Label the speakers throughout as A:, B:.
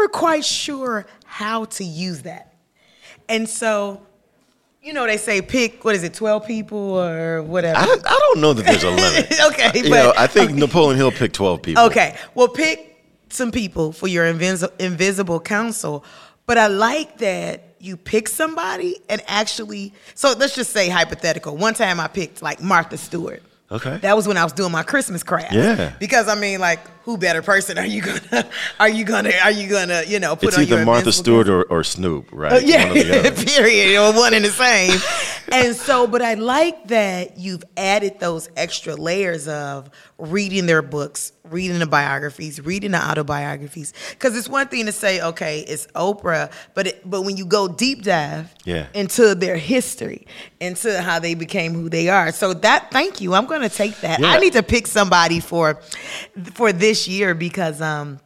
A: never quite sure how to use that. And so, they say pick, 12 people or whatever.
B: I don't know that there's a limit.
A: Okay.
B: I think Napoleon Hill picked 12 people.
A: Okay. Well, pick some people for your invisible council. But I like that you pick somebody and actually, so let's just say hypothetical. One time I picked like Martha Stewart.
B: Okay.
A: That was when I was doing my Christmas craft.
B: Yeah.
A: Because who better person are you gonna put
B: it's
A: on
B: either
A: your
B: Martha
A: invisible
B: Stewart or Snoop, right?
A: yeah,
B: One or the other.
A: period, or one and the same. And so, but I like that you've added those extra layers of reading their books, reading the biographies, reading the autobiographies. Because it's one thing to say, okay, it's Oprah, but when you go deep dive into their history, into how they became who they are. So thank you. I'm going to take that.
B: Yeah.
A: I need to pick somebody for this year because,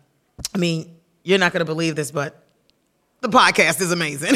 A: you're not going to believe this, but the podcast is amazing.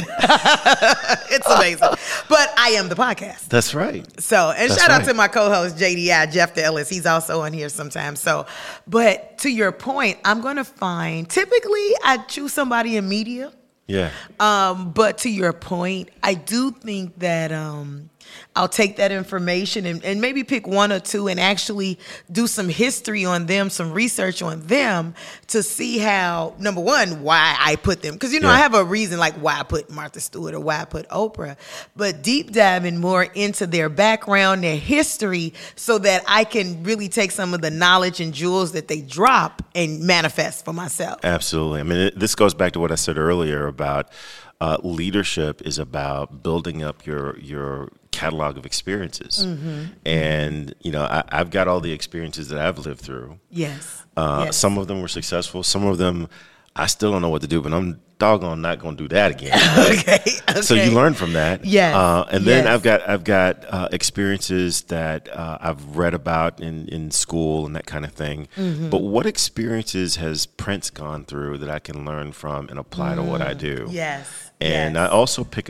A: It's amazing. But I am the podcast.
B: That's right.
A: So, and shout out to my co-host, JDI, Jeff Ellis. He's also on here sometimes. So, but to your point, I'm going to typically I choose somebody in media.
B: Yeah.
A: But to your point, I do think that I'll take that information and maybe pick one or two and actually do some history on them, some research on them to see how, number one, why I put them. Because, I have a reason like why I put Martha Stewart or why I put Oprah. But deep diving more into their background, their history, so that I can really take some of the knowledge and jewels that they drop and manifest for myself.
B: Absolutely. This goes back to what I said earlier about leadership is about building up your catalog of experiences. Mm-hmm. And, I've got all the experiences that I've lived through.
A: Yes.
B: Some of them were successful. Some of them, I still don't know what to do, but I'm doggone not going to do that again.
A: Okay.
B: So you learn from that.
A: Yes.
B: And then I've got experiences that I've read about in school and that kind of thing. Mm-hmm. But what experiences has Prince gone through that I can learn from and apply to what I do?
A: Yes.
B: And I also pick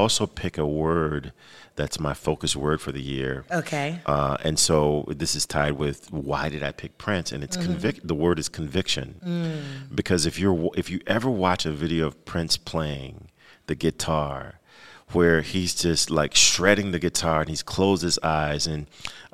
B: a word that's my focus word for the year.
A: Okay.
B: And so this is tied with why did I pick Prince? And it's the word is conviction. Because if you ever watch a video of Prince playing the guitar, where he's just like shredding the guitar and he's closed his eyes. And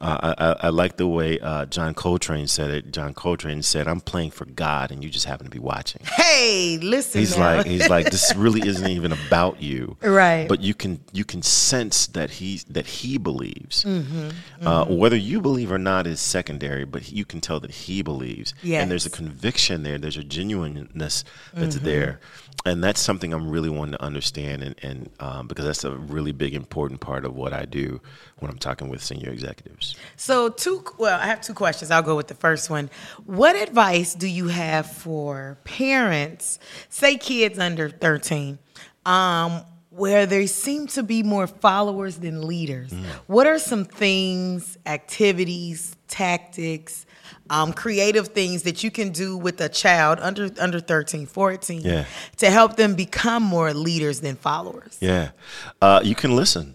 B: I like the way John Coltrane said it. John Coltrane said, "I'm playing for God and you just happen to be watching."
A: Hey, listen.
B: He's like, this really isn't even about you.
A: Right.
B: But you can sense that he believes. Whether you believe or not is secondary, but you can tell that he believes.
A: Yes.
B: And there's a conviction there. There's a genuineness that's there. And that's something I'm really wanting to understand and because that's a really big, important part of what I do when I'm talking with senior executives.
A: So I have two questions. I'll go with the first one. What advice do you have for parents, say kids under 13, where they seem to be more followers than leaders? What are some things, activities, tactics, creative things that you can do with a child under 13, 14 to help them become more leaders than followers?
B: Yeah. You can listen.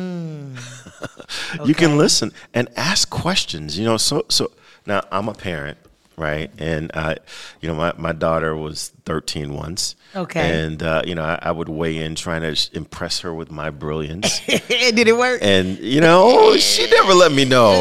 B: You can listen and ask questions. So now I'm a parent, right? And my daughter was 13 once.
A: Okay.
B: And I would weigh in trying to impress her with my brilliance.
A: Did it work?
B: And she never let me know.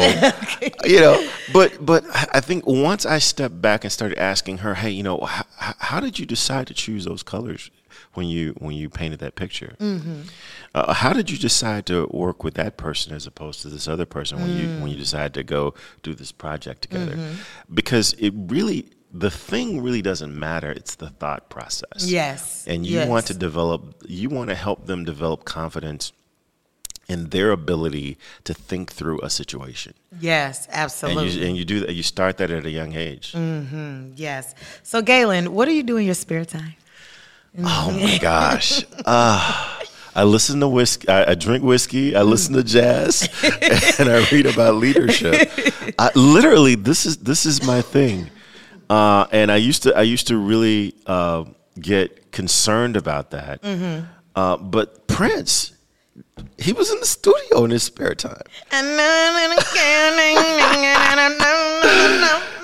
B: But I think once I stepped back and started asking her, hey, how did you decide to choose those colors when you painted that picture? How did you decide to work with that person as opposed to this other person when you decided to go do this project together? Because the thing really doesn't matter. It's the thought process.
A: Yes.
B: And you want to help them develop confidence in their ability to think through a situation.
A: Yes, absolutely.
B: And you do that. You start that at a young age.
A: Yes. So, Galen, what do you do in your spare time?
B: Oh my gosh. I listen to whiskey. I drink whiskey. I listen to jazz, and I read about leadership. Literally, this is my thing. And I used to really get concerned about that. But Prince, he was in the studio in his spare time.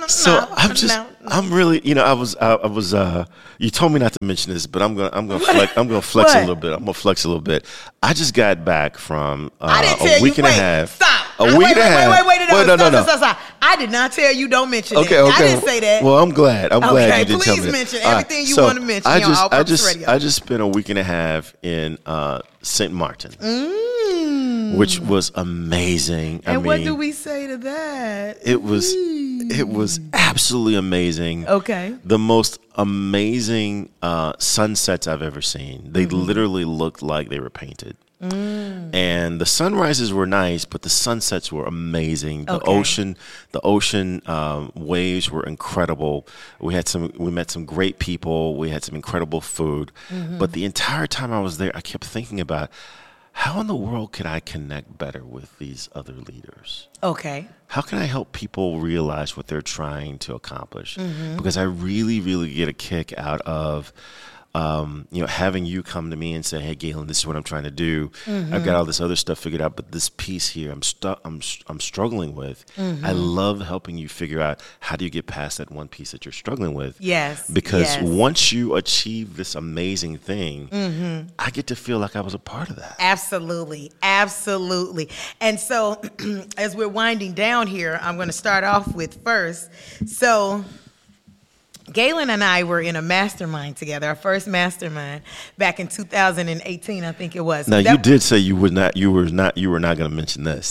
B: So I'm really, I was, you told me not to mention this, but I'm gonna flex a little bit. I'm gonna flex a little bit. I just got back from a week and a half.
A: Stop.
B: A week and a half.
A: Wait, stop. I did not tell you don't mention it.
B: Okay.
A: I didn't say that.
B: Well, I'm glad. I'm glad you didn't tell me that.
A: Please mention everything you want to mention on All Purpose Radio.
B: I just spent a week and a half in St. Martin, which was amazing.
A: And what do we say to that?
B: It was absolutely amazing.
A: Okay.
B: The most amazing sunsets I've ever seen. They literally looked like they were painted. And the sunrises were nice, but the sunsets were amazing. The ocean waves were incredible. We met some great people. We had some incredible food. But the entire time I was there, I kept thinking about how in the world could I connect better with these other leaders?
A: Okay.
B: How can I help people realize what they're trying to accomplish? Because I really, really get a kick out of having you come to me and say, "Hey, Galen, this is what I'm trying to do. I've got all this other stuff figured out, but this piece here, I'm struggling with." I love helping you figure out how do you get past that one piece that you're struggling with.
A: Yes.
B: Because once you achieve this amazing thing, I get to feel like I was a part of that.
A: Absolutely. And so, as we're winding down here, I'm going to start off with first. So, Galen and I were in a mastermind together, our first mastermind back in 2018, I think it was.
B: Now, you did say you were not going to mention this.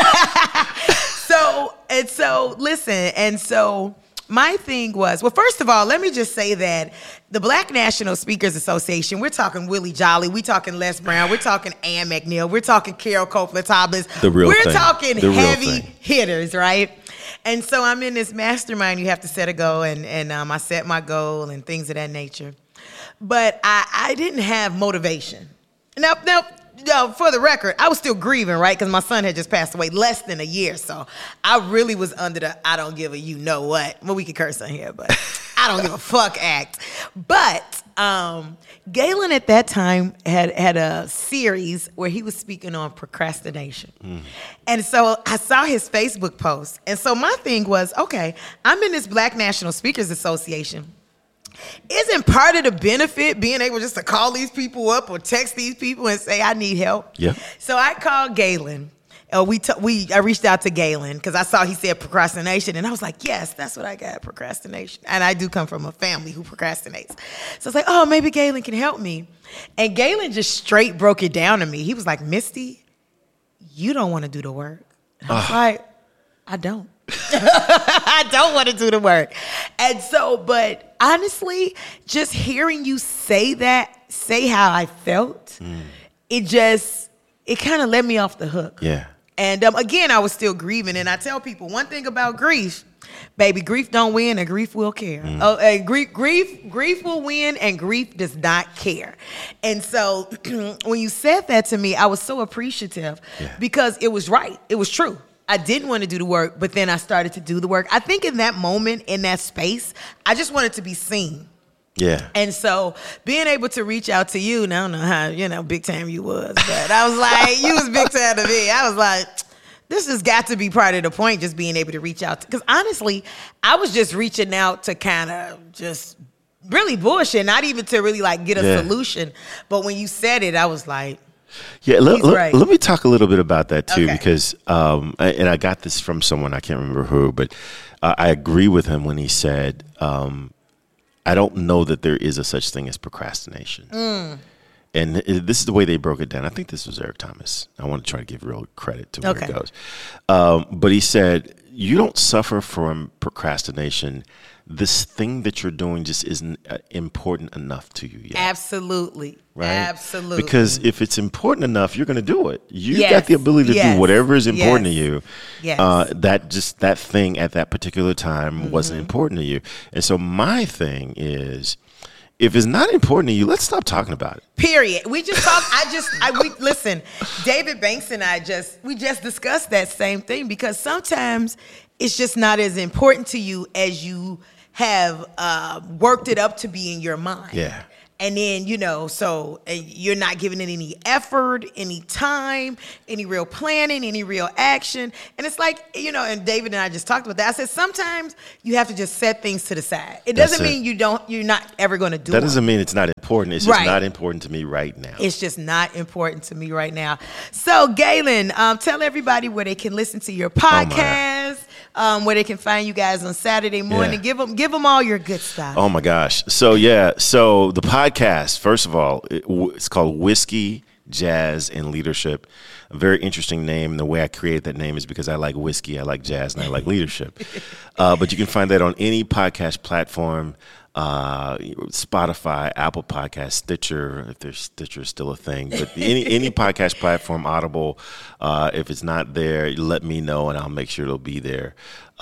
A: So my thing was, well, first of all, let me just say that the Black National Speakers Association, we're talking Willie Jolly, we're talking Les Brown, we're talking Ann McNeil, we're talking Carol Copeland-Thomas. We're talking heavy hitters, right? And so I'm in this mastermind. You have to set a goal, and I set my goal and things of that nature. But I didn't have motivation. Now, for the record, I was still grieving, right? Because my son had just passed away less than a year. So I really was under the I don't give a you know what. Well, we can curse on here, but I don't give a fuck act. But Galen at that time had a series where he was speaking on procrastination. And so I saw his Facebook post. And so my thing was, okay, I'm in this Black National Speakers Association. Isn't part of the benefit being able just to call these people up or text these people and say, I need help?
B: Yeah.
A: So I called Galen. I reached out to Galen because I saw he said procrastination, and I was like, yes, that's what I got, procrastination. And I do come from a family who procrastinates. So I was like, oh, maybe Galen can help me. And Galen just straight broke it down to me. He was like, Misty, you don't want to do the work. And I was like, I don't. I don't want to do the work. And so, but honestly, just hearing you say how I felt, it kind of let me off the hook.
B: Yeah.
A: And again, I was still grieving. And I tell people one thing about grief, baby, grief don't win and grief will care. Grief will win and grief does not care. And so when you said that to me, I was so appreciative because it was right. It was true. I didn't want to do the work, but then I started to do the work. I think in that moment, in that space, I just wanted to be seen.
B: Yeah.
A: And so being able to reach out to you, and I don't know how, big time you was, but I was like, you was big time to me. I was like, this has got to be part of the point, just being able to reach out. Because honestly, I was just reaching out to kind of just really bullshit, not even to really like get a solution. But when you said it, I was like,
B: yeah, let me talk a little bit about that too,
A: Okay.
B: because and I got this from someone, I can't remember who, but I agree with him when he said, I don't know that there is a such thing as procrastination. And this is the way they broke it down. I think this was Eric Thomas. I want to try to give real credit to where it goes. But he said, you don't suffer from procrastination. This thing that you're doing just isn't important enough to you yet.
A: Absolutely.
B: Right?
A: Absolutely.
B: Because if it's important enough, you're going to do it. You got the ability to do whatever is important to you.
A: Yes.
B: That thing at that particular time wasn't important to you. And so my thing is, if it's not important to you, let's stop talking about it.
A: Period. We just talk. Listen, David Banks and we just discussed that same thing, because sometimes it's just not as important to you as you have worked it up to be in your mind.
B: Yeah.
A: And then, so you're not giving it any effort, any time, any real planning, any real action. And it's like, and David and I just talked about that. I said, sometimes you have to just set things to the side. It doesn't mean you're not ever going to do it.
B: That doesn't mean it's not important. It's just not important to me right now.
A: It's just not important to me right now. So, Galen, tell everybody where they can listen to your podcast, where they can find you guys on Saturday morning. Yeah. Give them all your good stuff.
B: Oh, my gosh. So the podcast, first of all, it's called Whiskey, Jazz, and Leadership. A very interesting name. And the way I created that name is because I like whiskey, I like jazz, and I like leadership. But you can find that on any podcast platform. Spotify, Apple Podcasts, Stitcher, if there's Stitcher is still a thing, but any podcast platform, Audible, if it's not there, let me know and I'll make sure it'll be there.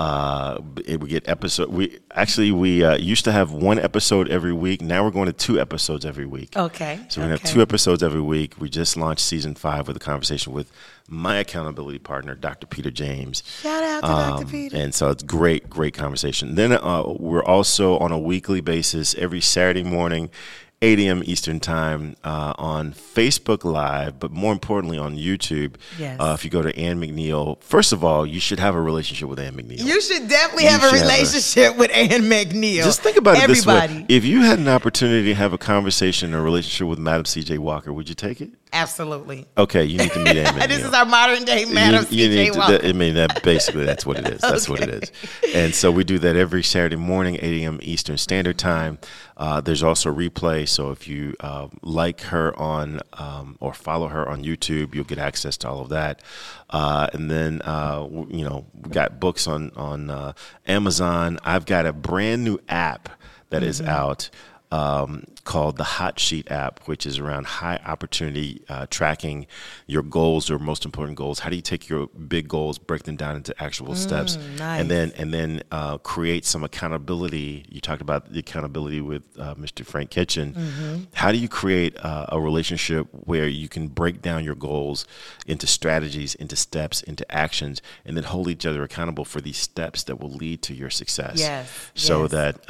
B: We get episode. We used to have one episode every week. Now we're going to 2 episodes every week.
A: Okay.
B: So we're going to have 2 episodes every week. We just launched season 5 with a conversation with my accountability partner, Dr. Peter James.
A: Shout out to Dr. Peter.
B: And so it's great conversation. Then we're also on a weekly basis every Saturday morning, 8 a.m. Eastern Time on Facebook Live, but more importantly on YouTube.
A: Yes.
B: If you go to Ann McNeil, first of all, you should have a relationship with Ann McNeil.
A: You should definitely have a relationship with Ann McNeil.
B: Just think about it this way. If you had an opportunity to have a conversation or a relationship with Madam C.J. Walker, would you take it?
A: Absolutely.
B: Okay, you need to meet Ann McNeil.
A: This is our modern day Madam C.J. Walker.
B: That's what it is. That's what it is. And so we do that every Saturday morning, 8 a.m. Eastern Standard Time. There's also replay. So if you like her on or follow her on YouTube, you'll get access to all of that. And then, we got books on Amazon. I've got a brand new app that is out. Called the Hot Sheet app, which is around high opportunity tracking your goals or most important goals. How do you take your big goals, break them down into actual steps,
A: nice.
B: and then create some accountability? You talked about the accountability with Mr. Frank Kitchen.
A: Mm-hmm.
B: How do you create a relationship where you can break down your goals into strategies, into steps, into actions, and then hold each other accountable for these steps that will lead to your success?
A: Yes.
B: So that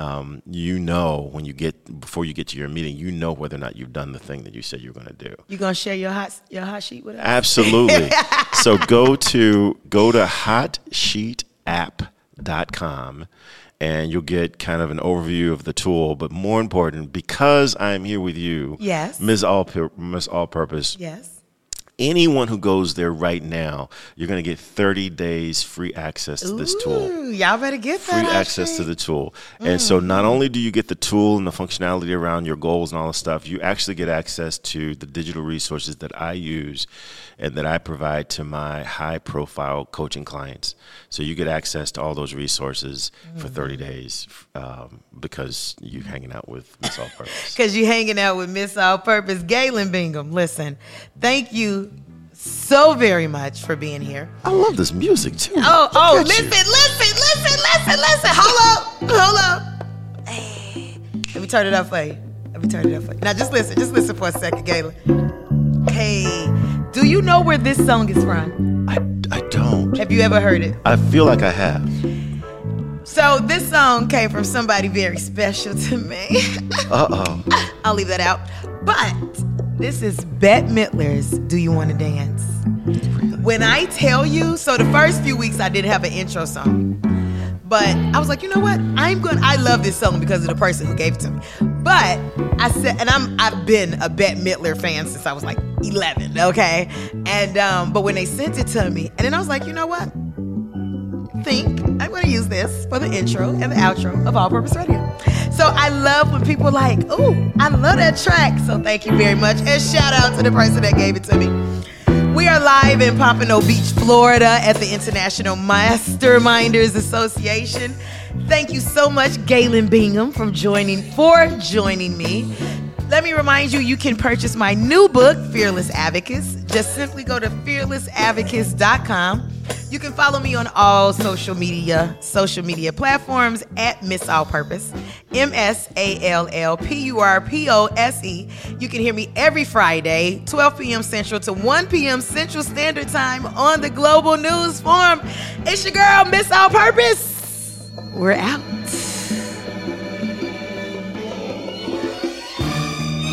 B: before you get to your meeting, whether or not you've done the thing that you said you're going to do.
A: You gonna share your hot sheet with us?
B: Absolutely. So go to hotsheetapp.com and you'll get kind of an overview of the tool. But more important, because I'm here with you,
A: yes,
B: Ms. All-Purpose.
A: Yes.
B: Anyone who goes there right now, you're going to get 30 days free access to this tool.
A: Y'all better get that.
B: Free access to the tool. And so not only do you get the tool and the functionality around your goals and all the stuff, you actually get access to the digital resources that I use and that I provide to my high-profile coaching clients. So you get access to all those resources for 30 days because you're hanging out with Miss All-Purpose.
A: Because you're hanging out with Miss All-Purpose. Galen Bingham, listen, thank you so very much for being here.
B: I love this music too.
A: Listen. Hold up. Hey, let me turn it up for you. Now just listen for a second, Galen. Hey, do you know where this song is from?
B: I don't.
A: Have you ever heard it?
B: I feel like I have.
A: So this song came from somebody very special to me.
B: Uh-oh.
A: I'll leave that out. But this is Bette Midler's Do You Want to Dance? When I tell you, so the first few weeks I didn't have an intro song. But I was like, you know what? I love this song because of the person who gave it to me. But I said, and I've been a Bette Midler fan since I was like 11, okay? And but when they sent it to me, and then I was like, you know what? I'm going to use this for the intro and the outro of All Purpose Radio. So I love when people are like, ooh, I love that track. So thank you very much. And shout out to the person that gave it to me. We are live in Pompano Beach, Florida at the International Masterminders Association. Thank you so much, Galen Bingham, for joining me. Let me remind you, you can purchase my new book, Fearless Advocates. Just simply go to fearlessadvocates.com. You can follow me on all social media platforms at Miss All-Purpose, MSALLPURPOSE. You can hear me every Friday, 12 p.m. Central to 1 p.m. Central Standard Time on the Global News Forum. It's your girl, Miss All-Purpose. We're out.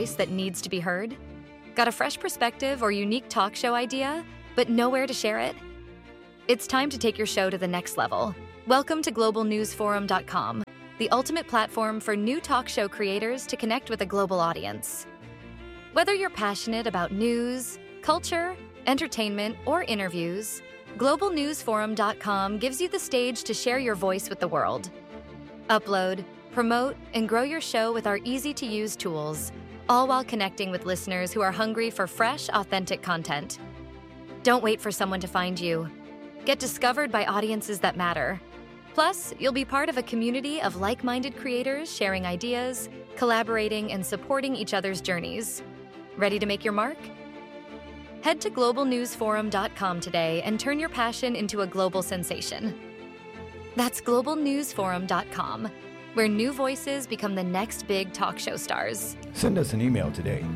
C: voice that needs to be heard? Got a fresh perspective or unique talk show idea, but nowhere to share it? It's time to take your show to the next level. Welcome to globalnewsforum.com, the ultimate platform for new talk show creators to connect with a global audience. Whether you're passionate about news, culture, entertainment, or interviews, globalnewsforum.com gives you the stage to share your voice with the world. Upload, promote, and grow your show with our easy-to-use tools, all while connecting with listeners who are hungry for fresh, authentic content. Don't wait for someone to find you. Get discovered by audiences that matter. Plus, you'll be part of a community of like-minded creators sharing ideas, collaborating, and supporting each other's journeys. Ready to make your mark? Head to globalnewsforum.com today and turn your passion into a global sensation. That's globalnewsforum.com, where new voices become the next big talk show stars.
D: Send us an email today,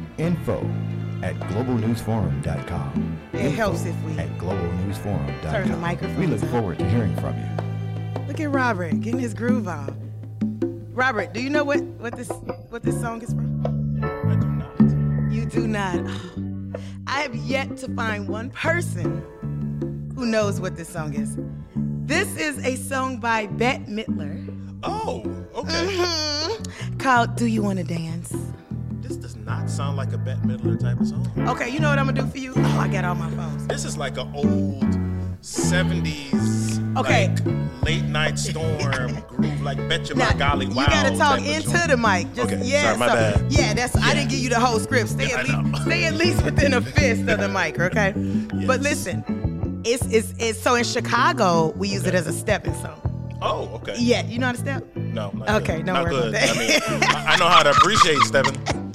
D: info@globalnewsforum.com.
A: It helps if we
D: at globalnewsforum.com.
A: turn the microphone.
D: We look forward to hearing from you.
A: Look at Robert getting his groove on. Robert, do you know what this song is from?
B: I do not.
A: You do not. I have yet to find one person who knows what this song is. This is a song by Bette Midler.
E: Oh, okay.
A: Called Do You Want to Dance?
E: This does not sound like a Bette Midler type of song.
A: Okay, you know what I'm gonna do for you? Oh, I got all my phones.
E: This is like an old 70s,
A: Okay.
E: like late night storm groove, like Betcha
A: Now,
E: My Golly Wow.
A: you gotta talk
E: type of
A: into
E: joint.
A: the mic. Just,
E: Okay,
A: yeah,
E: sorry, my bad.
A: Yeah, I didn't give you the whole script. Stay
E: Yeah, I know.
A: stay at least within a fist of the mic, okay? But
E: Yes.
A: listen, it's so in Chicago we use it as a stepping song.
E: Oh, okay.
A: Yeah, you know how to step?
E: No, not
A: Okay,
E: good.
A: don't
E: Not
A: worry
E: good.
A: about that.
E: I mean, I know how to appreciate stepping.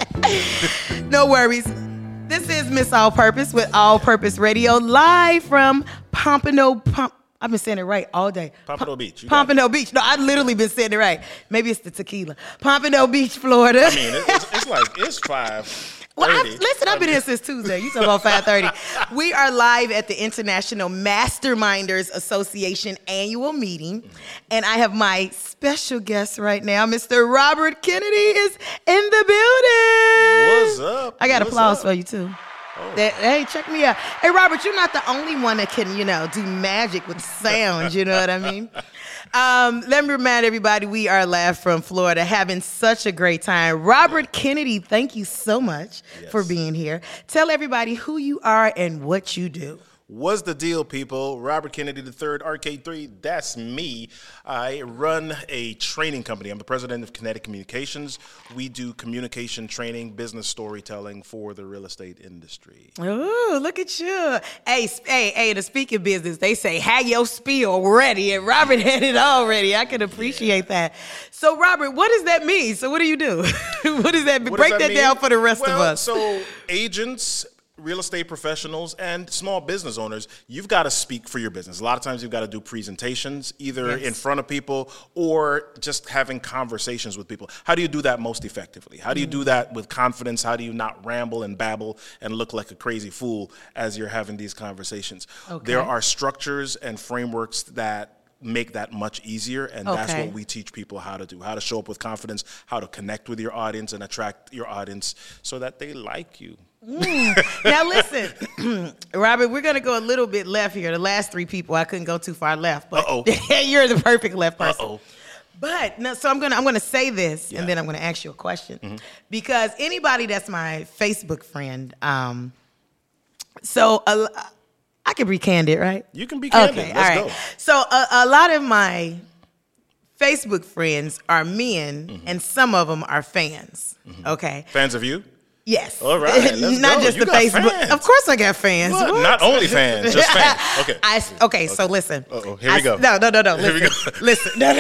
A: No worries. This is Miss All Purpose with All Purpose Radio, live from Pompano. I've been saying it right all day.
E: Pompano Beach. You got
A: Pompano Beach. No, I've literally been saying it right. Maybe it's the tequila. Pompano Beach, Florida.
E: I mean, it's like, it's 5:30.
A: Well, I've been here since Tuesday. You talking about 5:30. We are live at the International Masterminders Association annual meeting, and I have my special guest right now. Mr. Robert Kennedy is in the building.
E: What's up?
A: I got
E: What's
A: applause
E: up?
A: for you, too.
E: Oh.
A: Hey, check me out. Hey, Robert, you're not the only one that can, do magic with sound. You know what I mean? Let me remind everybody, we are live from Florida, having such a great time. Robert Kennedy, thank you so much for being here. Tell everybody who you are and what you do.
E: What's the deal, people? Robert Kennedy III, Arcade3, that's me. I run a training company. I'm the president of Kinetic Communications. We do communication training, business storytelling for the real estate industry.
A: Oh, look at you. Hey, the speaking business, they say, have your spiel ready, and Robert had it already. I can appreciate that. So, Robert, what does that mean? So what do you do? What does that mean?
E: What
A: Break
E: does
A: that
E: mean?
A: down for the rest of
E: Well,
A: us.
E: So agents, real estate professionals, and small business owners, you've got to speak for your business. A lot of times you've got to do presentations, either in front of people or just having conversations with people. How do you do that most effectively? How do you do that with confidence? How do you not ramble and babble and look like a crazy fool as you're having these conversations?
A: Okay.
E: There are structures and frameworks that make that much easier, and that's
A: Okay.
E: what we teach people how to do, how to show up with confidence, how to connect with your audience and attract your audience so that they like you.
A: Now listen, Robert, we're gonna go a little bit left here. The last three people, I couldn't go too far left, but you're the perfect left person. But no, so I'm gonna say this, and then I'm gonna ask you a question, because anybody that's my Facebook friend, I can be candid, right?
E: You can be candid.
A: Okay,
E: Let's
A: all right.
E: go.
A: So a lot of my Facebook friends are men, and some of them are fans. Okay.
E: Fans of you?
A: Yes.
E: All right, let's
A: Not
E: go.
A: just
E: You
A: the
E: got
A: Facebook.
E: fans.
A: Of course I got fans.
E: What?
A: What?
E: Not only fans, just fans. Okay.
A: Okay, so listen.
E: Uh-oh, here we go.
A: No.
E: Here we
A: Listen.
E: go.
A: Listen. No.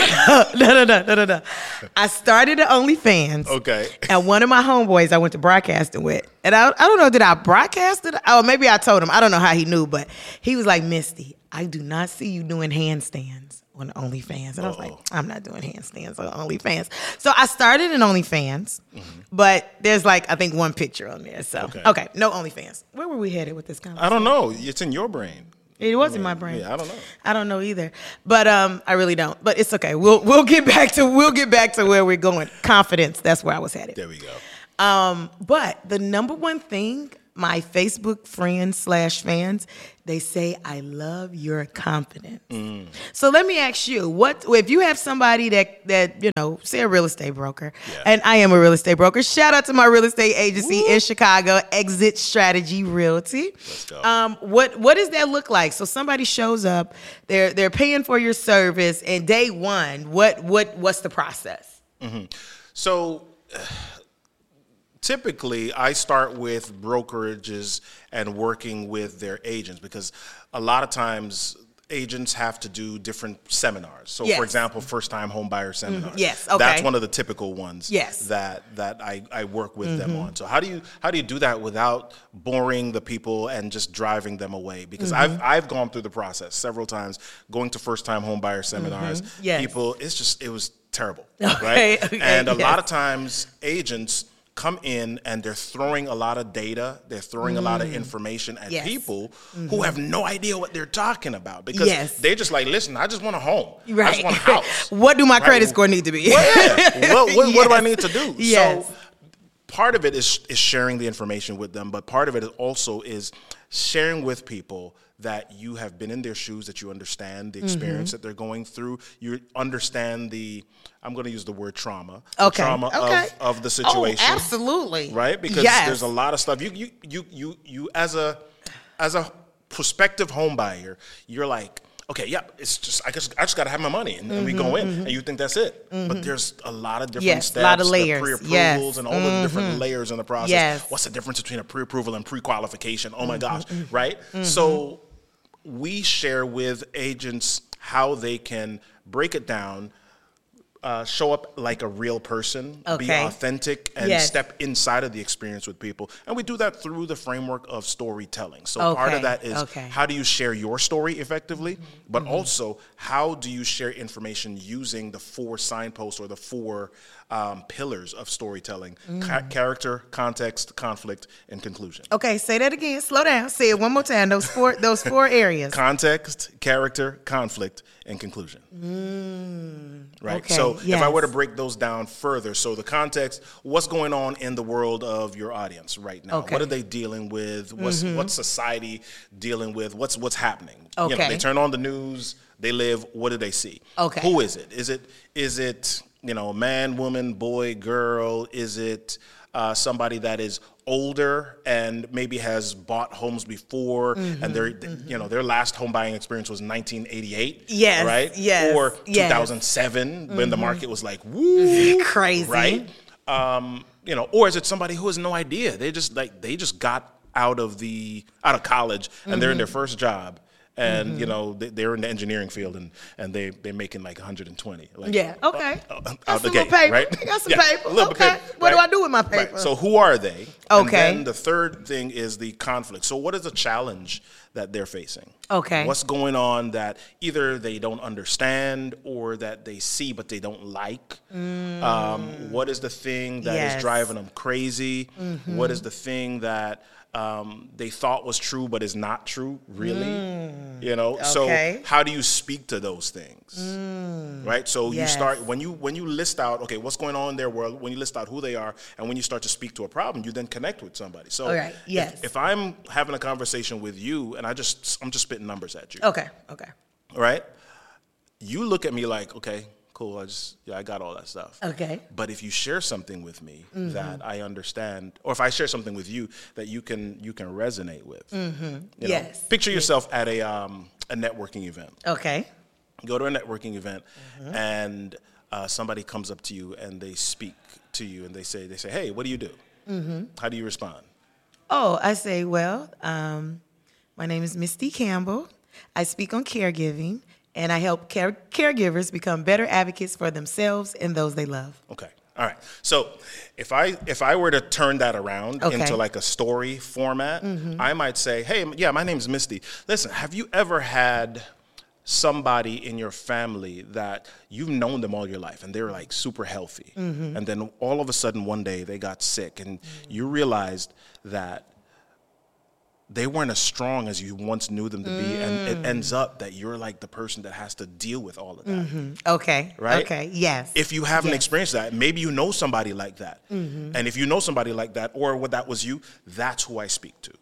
A: I started the OnlyFans.
E: Okay.
A: And one of my homeboys I went to broadcasting with, and I don't know, did I broadcast it? Oh, maybe I told him. I don't know how he knew, but he was like, Misty, I do not see you doing handstands on OnlyFans. And I was like, I'm not doing handstands on OnlyFans. So I started an OnlyFans, but there's like, I think one picture on there. So, okay, no OnlyFans. Where were we headed with this conversation?
E: I don't know. It's in your brain.
A: It was in my brain.
E: Yeah, I don't know.
A: I don't know either. But I really don't. But it's okay. We'll get back to where we're going. Confidence. That's where I was headed.
E: There we go.
A: But the number one thing, my Facebook friends / fans, they say, I love your confidence. So let me ask you, what if you have somebody that you know, say a real estate broker, and I am a real estate broker. Shout out to my real estate agency in Chicago, Exit Strategy Realty.
E: Let's go.
A: What does that look like? So somebody shows up, they're paying for your service, and day one, what's the process?
E: So typically, I start with brokerages and working with their agents, because a lot of times agents have to do different seminars. So,
A: Yes.
E: for example, first-time home buyer seminars.
A: Yes, okay.
E: That's one of the typical ones.
A: Yes.
E: That I work with them on. So how do you do that without boring the people and just driving them away? Because I've gone through the process several times, going to first-time home buyer seminars.
A: Yes.
E: People, it was terrible,
A: Okay,
E: right?
A: okay,
E: And a
A: yes.
E: lot of times agents come in and they're throwing a lot of data, they're throwing a lot of information at
A: Yes.
E: people who have no idea what they're talking about, because
A: Yes.
E: they're just like, listen, I just want a home. I
A: Right.
E: just want a house.
A: What do my
E: Right.
A: credit score need to be?
E: Yeah. What do I
A: Yes.
E: need to do?
A: Yes.
E: So part of it is sharing the information with them, but part of it also is sharing with people that you have been in their shoes, that you understand the experience that they're going through. You understand I'm going to use the word trauma. The
A: Okay.
E: trauma
A: Okay.
E: of the situation.
A: Oh, absolutely.
E: Right? Because
A: Yes.
E: there's a lot of stuff. You as a prospective home buyer, you're like, okay, yeah, it's just I just got to have my money, and we go in, and you think that's it. But there's a lot of different
A: Yes, a
E: steps,
A: lot of layers.
E: the pre-approvals,
A: Yes.
E: and all of the different layers in the process.
A: Yes.
E: What's the difference between a pre-approval and pre-qualification? Oh my gosh, right? So we share with agents how they can break it down, show up like a real person, be
A: Okay.
E: authentic, and
A: Yes.
E: step inside of the experience with people. And we do that through the framework of storytelling. So part of
A: Okay,
E: that is
A: okay.
E: how do you share your story effectively, but also how do you share information using the 4 signposts or the 4 pillars of storytelling: character, context, conflict, and conclusion.
A: Okay, say that again. Slow down. Say it one more time. Those four areas.
E: Context, character, conflict, and conclusion. Right.
A: okay,
E: So if I were to
A: yes.
E: break those down further, so the context, what's going on in the world of your audience right now?
A: Okay.
E: What are they dealing with? What's society dealing with? What's happening?
A: Okay.
E: They turn on the news, they live, what do they see?
A: Okay.
E: Who is it? Is it man, woman, boy, girl? Is it somebody that is older and maybe has bought homes before, and their last home buying experience was 1988?
A: Yes,
E: Right?
A: yes,
E: Or
A: yes.
E: 2007 when the market was like, woo,
A: Crazy.
E: right? Or is it somebody who has no idea? They just got out of college and they're in their first job. And they're in the engineering field and they're making like 120. Like,
A: Yeah. Okay.
E: out
A: Got
E: the
A: some
E: gate,
A: little paper.
E: right?
A: Got some
E: Yeah,
A: paper.
E: a little bit
A: Okay.
E: of paper,
A: What do
E: right?
A: I do with my paper?
E: Right. So who are they? And
A: Okay.
E: then the third thing is the conflict. So what is the challenge that they're facing?
A: Okay.
E: What's going on that either they don't understand or that they see but they don't like? What is the thing that
A: Yes.
E: is driving them crazy? What is the thing that they thought was true but is not true, really? So
A: Okay.
E: how do you speak to those things? Right? So you
A: Yes.
E: start when you list out, okay, what's going on in their world, when you list out who they are, and when you start to speak to a problem, you then connect with somebody. So
A: All right, yes.
E: if I'm having a conversation with you and I'm just spitting numbers at you,
A: Okay. Okay.
E: all right? You look at me like, okay, cool, I got all that stuff.
A: Okay.
E: But if you share something with me that I understand, or if I share something with you that you can resonate with,
A: Yes.
E: Picture yourself at a networking event.
A: Okay.
E: Go to a networking event, and somebody comes up to you and they speak to you and they say, hey, what do you do? How do you respond?
A: Oh, I say, well, my name is Misty Campbell. I speak on caregiving, and I help caregivers become better advocates for themselves and those they love.
E: Okay. All right. So if I were to turn that around
A: Okay.
E: into like a story format, I might say, hey, yeah, my name's Misty. Listen, have you ever had somebody in your family that you've known them all your life and they're like super healthy, and then all of a sudden one day they got sick and you realized that they weren't as strong as you once knew them to be, and it ends up that you're like the person that has to deal with all of that.
A: Okay.
E: Right?
A: Okay. Yes.
E: If you haven't
A: Yes.
E: experienced that, maybe you know somebody like that. And if you know somebody like that, or what that was you, that's who I speak to.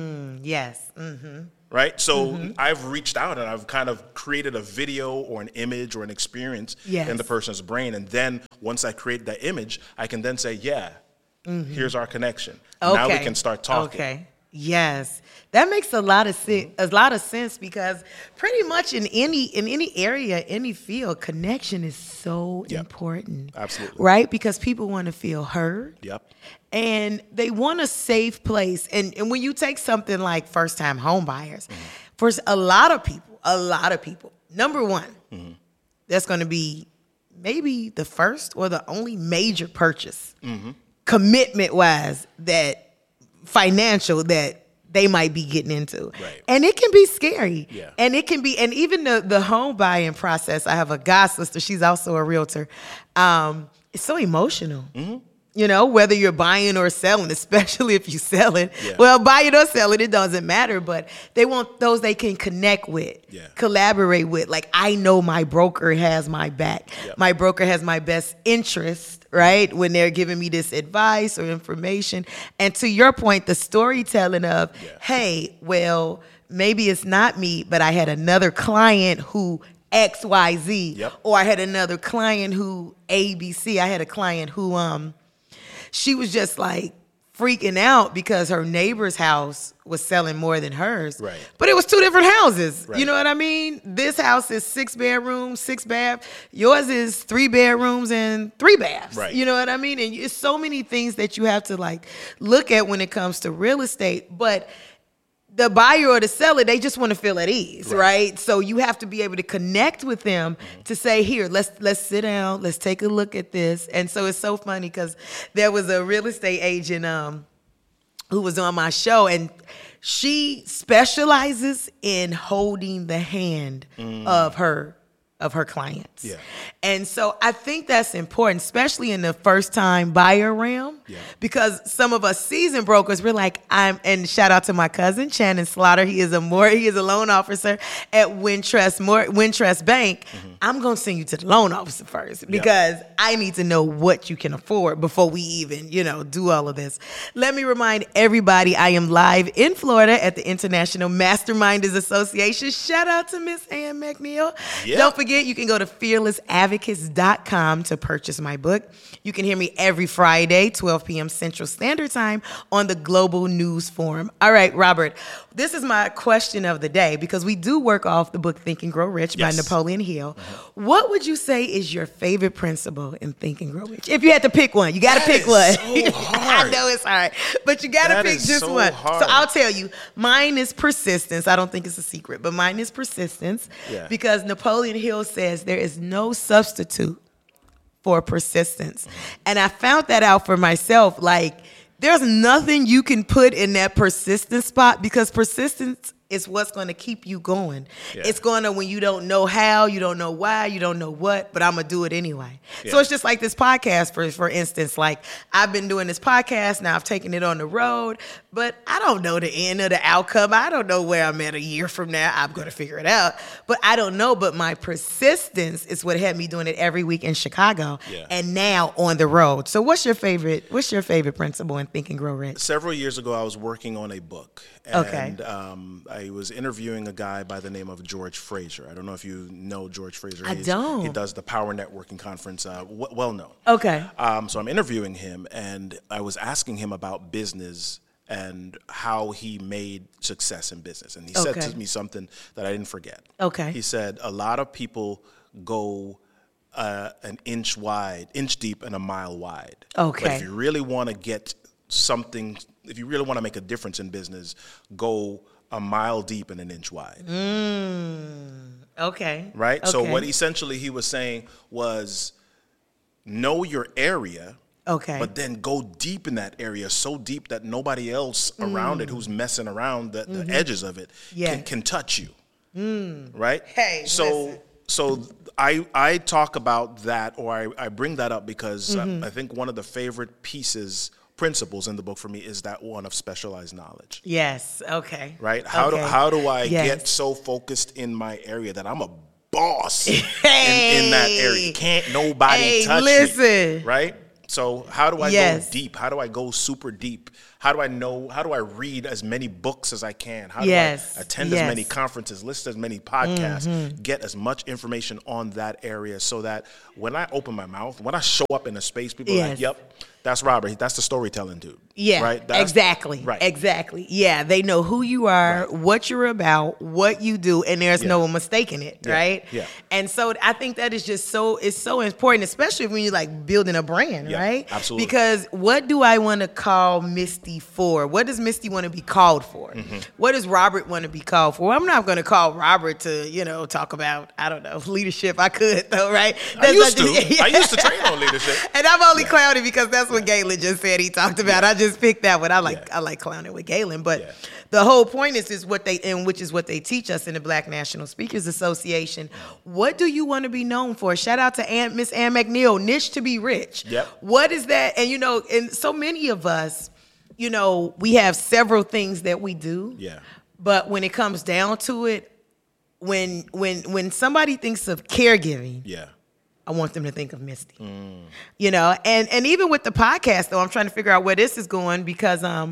A: Yes.
E: Right? So I've reached out and I've kind of created a video or an image or an experience
A: Yes.
E: in the person's brain. And then once I create that image, I can then say, yeah, here's our connection. Now we can start talking.
A: Okay. Yes, that makes a lot of sense because pretty much in any area, any field, connection is so important.
E: Absolutely.
A: Right? Because people want to feel heard.
E: Yep.
A: And they want a safe place. And when you take something like first time home buyers, for a lot of people, number one, that's going to be maybe the first or the only major purchase, commitment wise, that financial that they might be getting into.
E: Right.
A: And it can be scary.
E: Yeah.
A: And it can be, and even the home buying process, I have a god sister, she's also a realtor. It's so emotional. You know, whether you're buying or selling, especially if you sell it.
E: Yeah.
A: Well, buy it or sell it, it doesn't matter. But they want those they can connect with, collaborate with. Like, I know my broker has my back.
E: Yep.
A: My broker has my best interest, right? When they're giving me this advice or information. And to your point, the storytelling of, hey, well, maybe it's not me, but I had another client who XYZ.
E: Yep.
A: Or I had another client who ABC. I had a client who she was just like freaking out because her neighbor's house was selling more than hers.
E: Right.
A: But it was two different houses.
E: Right.
A: You know what I mean? This house is 6 bedrooms, 6 baths. Yours is 3 bedrooms and 3 baths.
E: Right.
A: You know what I mean? And it's so many things that you have to like look at when it comes to real estate. But the buyer or the seller, they just want to feel at ease, right? So you have to be able to connect with them to say, here, let's sit down, let's take a look at this. And so it's so funny because there was a real estate agent who was on my show, and she specializes in holding the hand of her clients.
E: Yeah.
A: And so I think that's important, especially in the first time buyer realm, because some of us seasoned brokers, we're like, and shout out to my cousin, Shannon Slaughter. He is a loan officer at Wintrust Bank. I'm going to send you to the loan officer first because I need to know what you can afford before we even, do all of this. Let me remind everybody, I am live in Florida at the International Masterminders Association. Shout out to Miss Ann McNeil.
E: Yeah.
A: Don't forget, you can go to fearlessadvocates.com to purchase my book. You can hear me every Friday, 12 p.m. Central Standard Time on the Global News Forum. All right, Robert, this is my question of the day because we do work off the book Think and Grow Rich by Napoleon Hill. What would you say is your favorite principle in Think and Grow Rich? If you had to pick one, you got to pick one.
E: So hard.
A: I know it's hard, but you got to pick just
E: so
A: one.
E: hard.
A: So I'll tell you, mine is persistence. I don't think it's a secret, but mine is persistence because Napoleon Hill says there is no substitute for persistence. And I found that out for myself. Like, there's nothing you can put in that persistence spot because persistence is what's going to keep you going. It's going to, when you don't know how, you don't know why, you don't know what, but I'm going to do it anyway. So it's just like this podcast, for instance. Like, I've been doing this podcast, now I've taken it on the road, but I don't know the end of the outcome. I don't know where I'm at a year from now. I'm going to figure it out. But I don't know, but my persistence is what had me doing it every week in Chicago and now on the road. So what's your favorite principle in Think and Grow Rich?
E: Several years ago, I was working on a book. And I was interviewing a guy by the name of George Fraser. I don't know if you know George Fraser.
A: I don't.
E: He does the Power Networking Conference, well known.
A: Okay.
E: So I'm interviewing him, and I was asking him about business and how he made success in business. And he said to me something that I didn't forget.
A: Okay.
E: He said, a lot of people go an inch deep and a mile wide.
A: Okay.
E: But if you really want to get something, if you really want to make a difference in business, go a mile deep and an inch wide.
A: Okay.
E: Right?
A: Okay.
E: So what essentially he was saying was, know your area, but then go deep in that area, so deep that nobody else around it who's messing around the edges of it can touch you. Right?
A: Hey, listen.
E: So I talk about that, or I bring that up because I think one of the favorite pieces principles in the book for me is that one of specialized knowledge.
A: Yes. Okay.
E: Right? How do I
A: Yes.
E: get so focused in my area that I'm a boss
A: Hey.
E: in that area? Can't nobody touch
A: listen.
E: me. Right? So how do I
A: Yes.
E: go deep? How do I go super deep? How do I read as many books as I can? How
A: Yes.
E: do I attend
A: Yes.
E: as many conferences, listen to as many podcasts, get as much information on that area so that when I open my mouth, when I show up in a space, people are like,
A: Yes.
E: yep, that's Robert. That's the storytelling dude.
A: Yeah,
E: Right? That's-
A: exactly.
E: Right.
A: Exactly. Yeah, they know who you are, what you're about, what you do, and there's no mistaking it,
E: Yeah.
A: right?
E: Yeah.
A: And so I think that is just it's so important, especially when you're like building a brand,
E: Yeah,
A: right?
E: absolutely.
A: Because what do I want to call Misty for? What does Misty want to be called for?
E: Mm-hmm.
A: What does Robert want to be called for? I'm not going to call Robert to, talk about, I don't know, leadership. I could though, right?
E: I used
A: not-
E: to. I used to train on leadership.
A: And I'm only clowning because that's what Galen just said he talked about. I just picked that one. I like clowning with Galen, but the whole point is which is what they teach us in the Black National Speakers Association. What do you want to be known for? Shout out to Miss Ann McNeil, niche to be rich.
E: Yep.
A: What is that? And and so many of us, we have several things that we do.
E: Yeah.
A: But when it comes down to it, when somebody thinks of caregiving,
E: Yeah.
A: I want them to think of Misty. And even with the podcast, though, I'm trying to figure out where this is going because I'm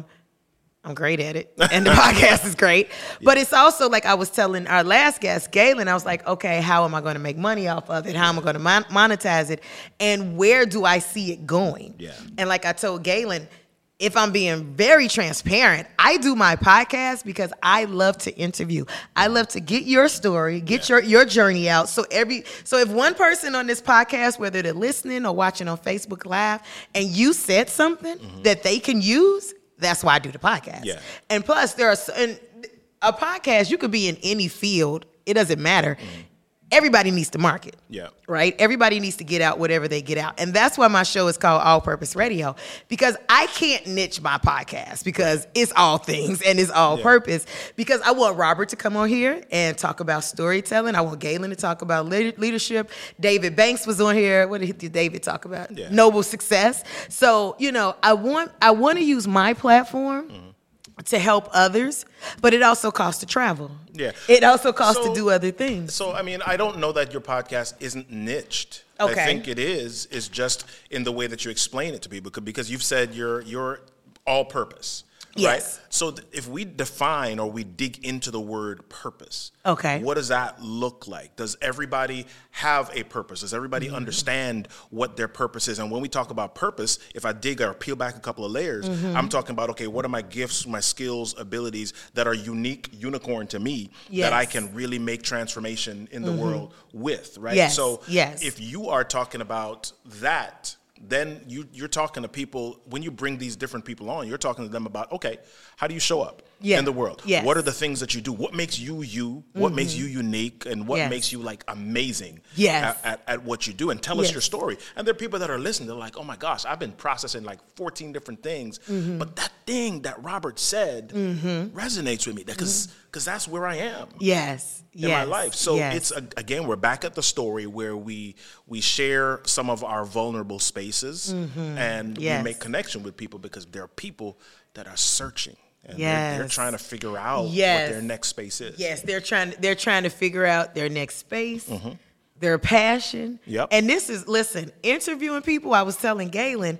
A: great at it. And the podcast is great. But it's also like I was telling our last guest, Galen, I was like, okay, how am I going to make money off of it? How am I going to monetize it? And where do I see it going?
E: Yeah.
A: And like I told Galen, if I'm being very transparent, I do my podcast because I love to interview. I love to get your story, get your journey out. So if one person on this podcast, whether they're listening or watching on Facebook Live, and you said something that they can use, that's why I do the podcast.
E: Yeah.
A: And plus, a podcast, you could be in any field. It doesn't matter. Everybody needs to market.
E: Yeah.
A: Right? Everybody needs to get out whatever they get out. And that's why my show is called All Purpose Radio, because I can't niche my podcast because it's all things and it's all purpose. Because I want Robert to come on here and talk about storytelling. I want Galen to talk about leadership. David Banks was on here. What did David talk about?
E: Yeah.
A: Noble success. So, I want to use my platform to help others, but it also costs to travel.
E: Yeah.
A: It also costs
E: So-
A: to do other things.
E: So, I mean, I don't know that your podcast isn't niched.
A: Okay.
E: I think it is just in the way that you explain it to people because you've said you're all purpose.
A: Yes.
E: Right? So if we define or we dig into the word purpose,
A: Okay.
E: what does that look like? Does everybody have a purpose? Does everybody understand what their purpose is? And when we talk about purpose, if I dig or peel back a couple of layers, I'm talking about, okay, what are my gifts, my skills, abilities that are unique, unicorn to me that I
A: Yes.
E: can really make transformation in the world with, right?
A: Yes,
E: So
A: yes.
E: if you are talking about that, then you're talking to people, when you bring these different people on, you're talking to them about, okay, how do you show up in the world?
A: Yes.
E: What are the things that you do? What makes you you? What makes you unique? And what
A: Yes.
E: makes you like amazing
A: Yes.
E: at what you do? And tell us
A: Yes.
E: your story. And there are people that are listening, they're like, oh my gosh, I've been processing like 14 different things, but that thing that Robert said resonates with me because that's where I am
A: Yes.
E: in my life. So
A: yes.
E: it's again, we're back at the story where we share some of our vulnerable spaces and
A: Yes.
E: we make connection with people because there are people that are searching and
A: Yes.
E: they're trying to figure out
A: Yes.
E: what their next space is.
A: Yes, they're trying to figure out their next space, their passion.
E: Yep.
A: And this is, listen, interviewing people, I was telling Galen,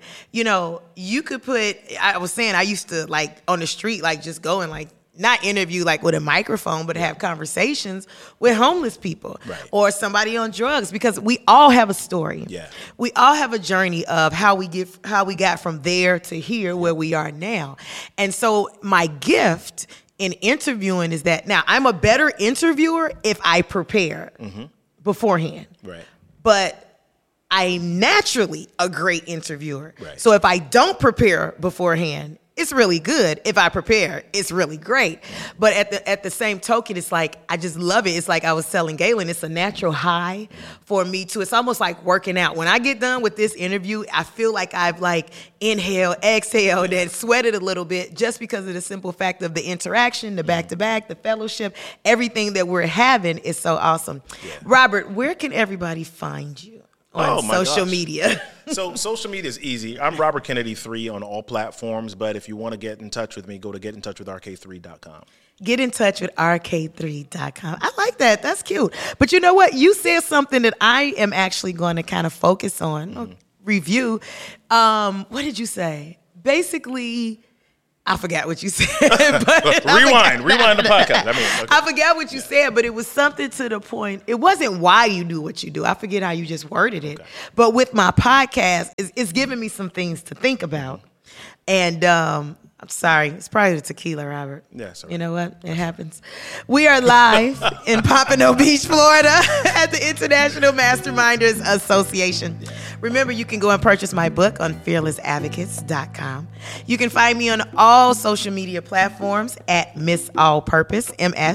A: you could I was saying I used to like on the street, like just go and like not interview like with a microphone, but have conversations with homeless people
E: Right.
A: or somebody on drugs because we all have a story.
E: Yeah.
A: We all have a journey of how we got from there to here where we are now. And so my gift in interviewing is that now I'm a better interviewer if I prepare beforehand.
E: Right.
A: But I'm naturally a great interviewer.
E: Right.
A: So if I don't prepare beforehand, it's really good. If I prepare, it's really great. But at the same token, it's like I just love it. It's like I was telling Galen, it's a natural high for me too. It's almost like working out. When I get done with this interview, I feel like I've like inhaled, exhaled, and sweated a little bit just because of the simple fact of the interaction, the back-to-back, the fellowship, everything that we're having is so awesome.
E: Yeah.
A: Robert, where can everybody find you on
E: Oh, my
A: social
E: gosh.
A: media?
E: So social media is easy. I'm Robert Kennedy 3 on all platforms, but if you want to get in touch with me, go to getintouchwithrk3.com.
A: Get in touch with rk3.com. I like that. That's cute. But you know what? You said something that I am actually going to kind of focus on, or review. What did you say? Basically, I forgot what you said. But
E: Rewind the podcast. Okay.
A: I forgot what you said, but it was something to the point. It wasn't why you do what you do. I forget how you just worded it. Okay. But with my podcast, it's giving me some things to think about. And I'm sorry, it's probably the tequila, Robert.
E: Yes. Yeah,
A: you know what? It happens. We are live in Pompano Beach, Florida at the International Masterminders Association. Remember, you can go and purchase my book on fearlessadvocates.com. You can find me on all social media platforms at Miss All Purpose,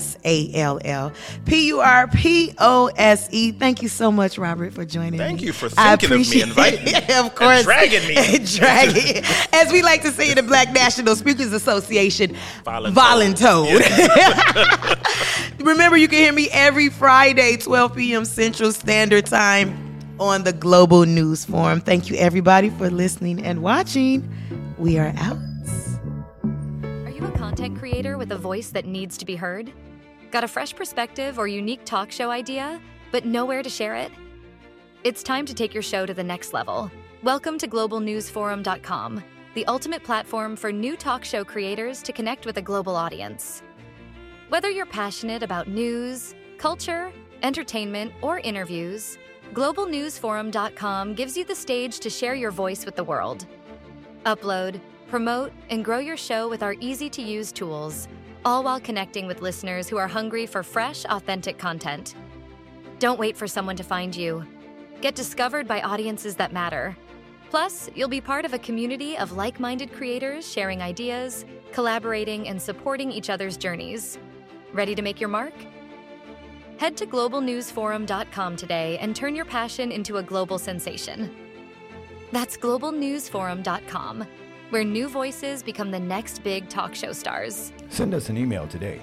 A: MSALLPURPOSE. Thank you so much, Robert, for joining me.
E: Thank you for thinking of me, inviting me.
A: Of course.
E: And dragging me.
A: Dragging. As we like to say in the Black National Speakers Association, voluntoed. Remember, you can hear me every Friday, 12 p.m. Central Standard Time on the Global News Forum. Thank you, everybody, for listening and watching. We are out.
C: Are you a content creator with a voice that needs to be heard? Got a fresh perspective or unique talk show idea, but nowhere to share it? It's time to take your show to the next level. Welcome to globalnewsforum.com, the ultimate platform for new talk show creators to connect with a global audience. Whether you're passionate about news, culture, entertainment, or interviews, globalnewsforum.com gives you the stage to share your voice with the world. Upload, promote, and grow your show with our easy-to-use tools, all while connecting with listeners who are hungry for fresh, authentic content. Don't wait for someone to find you. Get discovered by audiences that matter. Plus, you'll be part of a community of like-minded creators sharing ideas, collaborating, and supporting each other's journeys. Ready to make your mark? Head to globalnewsforum.com today and turn your passion into a global sensation. That's globalnewsforum.com, where new voices become the next big talk show stars.
D: Send us an email today,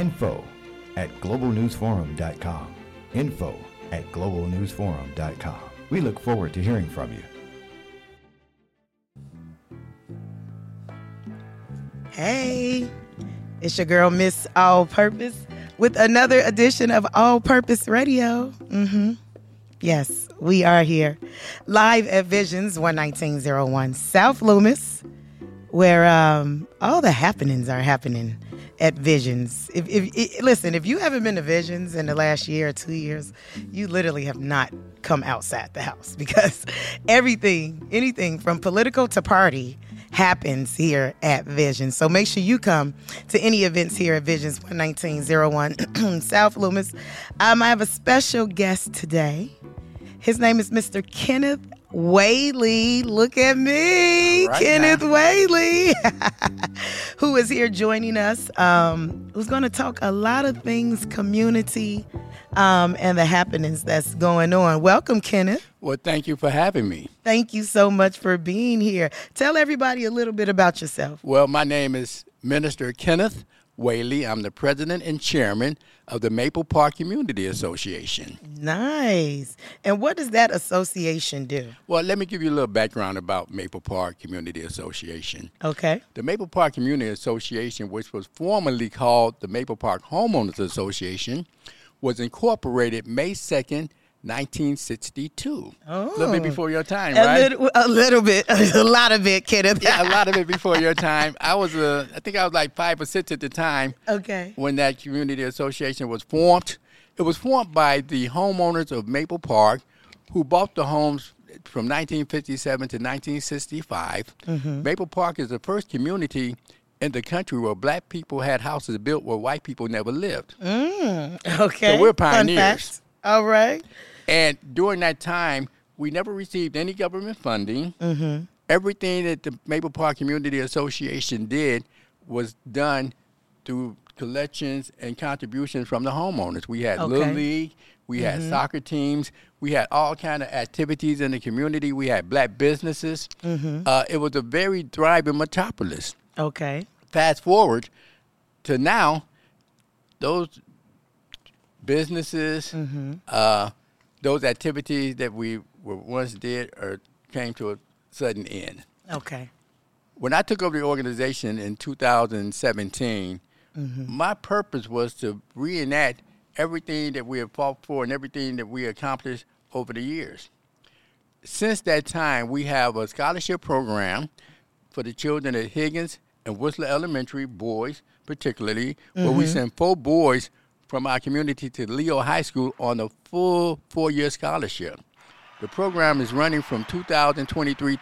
D: info@globalnewsforum.com, info@globalnewsforum.com. We look forward to hearing from you.
A: Hey, it's your girl, Miss All Purpose, with another edition of All Purpose Radio. Yes, we are here live at Visions 11901 South Loomis, where all the happenings are happening at Visions. Listen, if you haven't been to Visions in the last year or 2 years, you literally have not come outside the house, because anything from political to party happens here at Visions. So make sure you come to any events here at Visions 11901 South Loomis. I have a special guest today. His name is Mr. Kenneth Whaley. Look at me, right, Kenneth Whaley, who is here joining us, who's going to talk a lot of things community and the happenings that's going on. Welcome, Kenneth.
F: Well, thank you for having me.
A: Thank you so much for being here. Tell everybody a little bit about yourself.
F: Well, my name is Minister Kenneth Whaley. I'm the president and chairman of the Maple Park Community Association.
A: Nice. And what does that association do?
F: Well, let me give you a little background about Maple Park Community Association.
A: Okay.
F: The Maple Park Community Association, which was formerly called the Maple Park Homeowners Association, was incorporated May 2nd, 1962.
A: Oh.
F: A little bit before your time, right?
A: A little bit. A lot of it, Kenneth.
F: Yeah, a lot of it before your time. I think I was like 5 or 6 at the time.
A: Okay.
F: When that community association was formed. It was formed by the homeowners of Maple Park who bought the homes from 1957 to 1965. Maple Park is the first community in the country where black people had houses built where white people never lived.
A: Okay.
F: So we're pioneers.
A: Fun fact. All right.
F: And during that time, we never received any government funding. Everything that the Maple Park Community Association did was done through collections and contributions from the homeowners. We had Little League, we had soccer teams, we had all kind of activities in the community. We had black businesses. It was a very thriving metropolis.
A: Okay.
F: Fast forward to now, those businesses, those activities that we once did are came to a sudden end.
A: Okay.
F: When I took over the organization in 2017, my purpose was to reenact everything that we have fought for and everything that we accomplished over the years. Since that time, we have a scholarship program for the children at Higgins and Whistler Elementary, boys particularly, where we send 4 boys from our community to Leo High School on a full 4-year scholarship. The program is running from 2023 to